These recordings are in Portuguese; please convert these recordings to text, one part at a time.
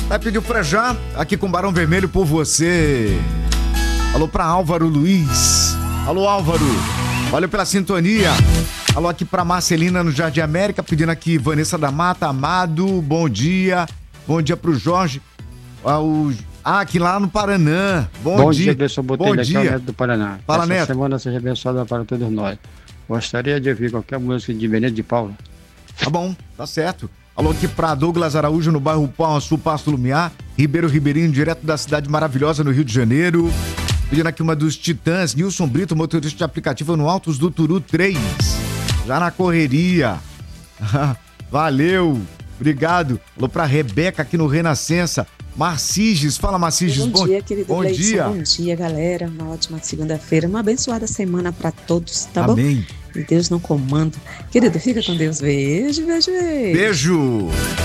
Vai pedir o Frejá, aqui com Barão Vermelho por você. Alô pra Álvaro Luiz. Alô, Álvaro. Valeu pela sintonia. Alô aqui pra Marcelina no Jardim América, pedindo aqui Vanessa da Mata, Amado, bom dia. Bom dia pro Jorge. Aqui lá no Paraná. Bom dia. Bom dia, Neto do Paraná. Fala, Neto. Essa semana seja abençoada para todos nós. Gostaria de ouvir qualquer música de Benedito de Paula. Tá bom, tá certo. Alô aqui pra Douglas Araújo no bairro Pão Açu, Pasto Lumiar. Ribeiro Ribeirinho, direto da cidade maravilhosa no Rio de Janeiro. Pedindo aqui uma dos Titãs, Nilson Brito, motorista de aplicativo no Altos do Turu 3. Já na correria. Valeu, obrigado. Alô pra Rebeca aqui no Renascença. Marciges, fala Marciges. Bom dia, querido Bom Gleison. dia. Bom dia, galera. Uma ótima segunda-feira, uma abençoada semana pra todos, tá bom? Amém. E Deus no comando. Querido, fica com Deus. Beijo, beijo, beijo. Beijo.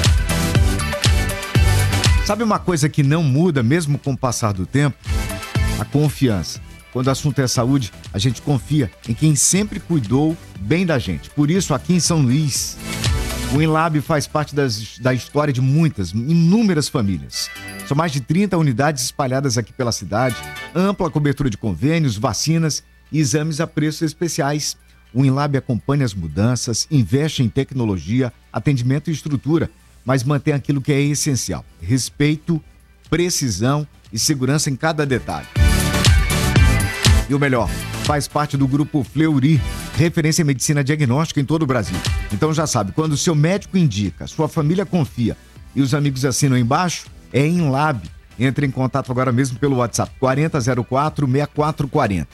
Sabe uma coisa que não muda mesmo com o passar do tempo? A confiança. Quando o assunto é saúde, a gente confia em quem sempre cuidou bem da gente. Por isso, aqui em São Luís, o Inlab faz parte da história de inúmeras famílias. São mais de 30 unidades espalhadas aqui pela cidade, ampla cobertura de convênios, vacinas e exames a preços especiais. O Inlab acompanha as mudanças, investe em tecnologia, atendimento e estrutura, mas mantém aquilo que é essencial: respeito, precisão e segurança em cada detalhe. E o melhor, faz parte do grupo Fleury, referência em medicina diagnóstica em todo o Brasil. Então já sabe, quando o seu médico indica, sua família confia e os amigos assinam embaixo, é Inlab. Entre em contato agora mesmo pelo WhatsApp 4004-6440.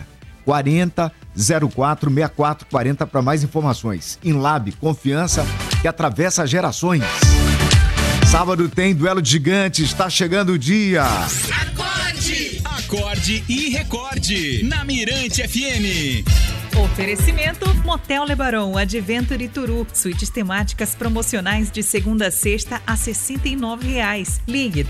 4004-6440 para mais informações. Inlab, confiança que atravessa gerações. Sábado tem duelo de gigantes, está chegando o dia. Acorde e recorde na Mirante FM. Oferecimento Motel Lebaron, Adventure Turu, suítes temáticas promocionais de segunda a sexta a R$ 69,00. Ligue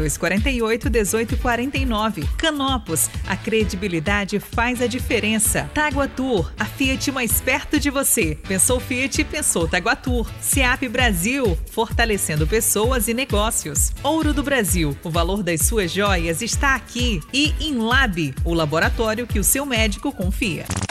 3248-1849. Canopus, a credibilidade faz a diferença. Taguatur, a Fiat mais perto de você. Pensou Fiat, pensou Taguatur. SEAP Brasil, fortalecendo pessoas e negócios. Ouro do Brasil, o valor das suas joias está aqui. E Inlab, o laboratório que o seu médico confia.